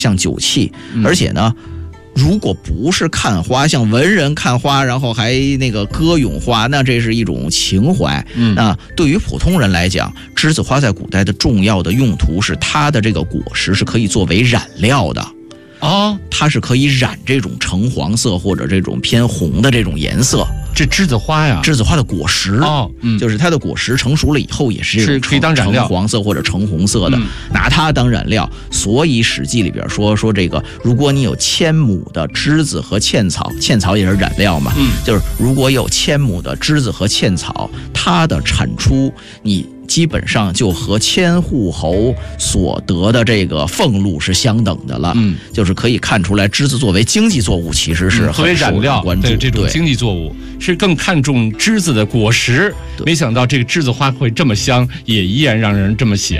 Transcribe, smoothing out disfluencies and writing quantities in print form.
像酒器，而且呢。如果不是看花，像文人看花，然后还那个歌咏花，那这是一种情怀。那对于普通人来讲，栀子花在古代的重要的用途是它的这个果实是可以作为染料的。它是可以染这种橙黄色或者这种偏红的这种颜色。 这栀子花呀， 栀子花的果实就是它的果实成熟了以后也是可以当染料， 橙黄色或者橙红色的，拿它当染料。所以《史记》里边说这个，如果你有1000亩的栀子和茜草，茜草也是染料嘛，就是如果有1000亩的栀子和茜草，它的产出你基本上就和千户侯所得的这个俸禄是相等的了。就是可以看出来，栀子作为经济作物，其实是作为染料关注。 对这种经济作物是更看重栀子的果实。没想到这个栀子花会这么香，也依然让人这么喜爱。